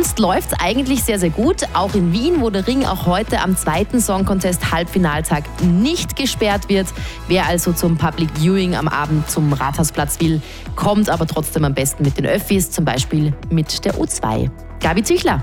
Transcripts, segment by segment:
Sonst läuft es eigentlich sehr, sehr gut. Auch in Wien, wo der Ring auch heute am zweiten Song Contest Halbfinaltag nicht gesperrt wird. Wer also zum Public Viewing am Abend zum Rathausplatz will, kommt aber trotzdem am besten mit den Öffis, zum Beispiel mit der U2. Gabi Züchler.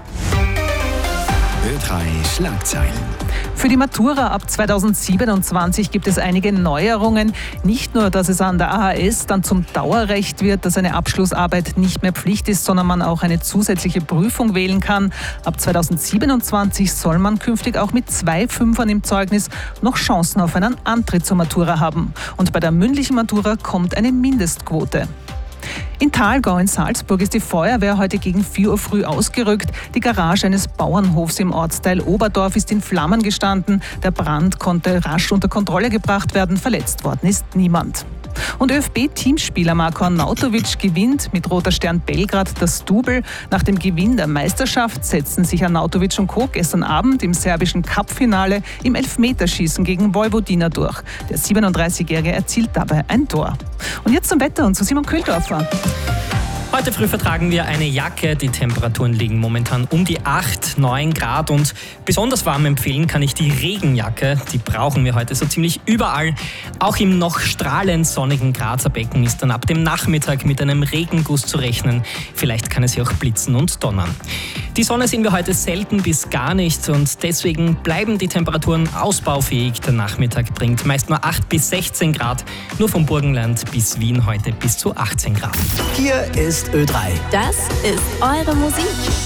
Ö3 Schlagzeilen. Für die Matura ab 2027 gibt es einige Neuerungen. Nicht nur, dass es an der AHS dann zum Dauerrecht wird, dass eine Abschlussarbeit nicht mehr Pflicht ist, sondern man auch eine zusätzliche Prüfung wählen kann. Ab 2027 soll man künftig auch mit 2 Fünfern im Zeugnis noch Chancen auf einen Antritt zur Matura haben. Und bei der mündlichen Matura kommt eine Mindestquote. In Thalgau in Salzburg ist die Feuerwehr heute gegen 4 Uhr früh ausgerückt. Die Garage eines Bauernhofs im Ortsteil Oberdorf ist in Flammen gestanden. Der Brand konnte rasch unter Kontrolle gebracht werden. Verletzt worden ist niemand. Und ÖFB-Teamspieler Marko Arnautovic gewinnt mit Roter Stern Belgrad das Double. Nach dem Gewinn der Meisterschaft setzten sich Arnautovic und Co. gestern Abend im serbischen Cup-Finale im Elfmeterschießen gegen Vojvodina durch. Der 37-Jährige erzielt dabei ein Tor. Und jetzt zum Wetter und zu Simon Köhldorfer. Heute früh vertragen wir eine Jacke. Die Temperaturen liegen momentan um die 8, 9 Grad und besonders warm empfehlen kann ich die Regenjacke. Die brauchen wir heute so ziemlich überall. Auch im noch strahlend sonnigen Grazer Becken ist dann ab dem Nachmittag mit einem Regenguss zu rechnen. Vielleicht kann es hier auch blitzen und donnern. Die Sonne sehen wir heute selten bis gar nicht und deswegen bleiben die Temperaturen ausbaufähig. Der Nachmittag bringt meist nur 8 bis 16 Grad. Nur vom Burgenland bis Wien heute bis zu 18 Grad. Hier ist Ö3. Das ist eure Musik.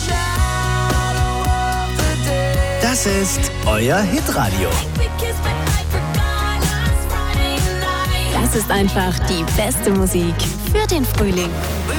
Das ist euer Hitradio. Das ist einfach die beste Musik für den Frühling.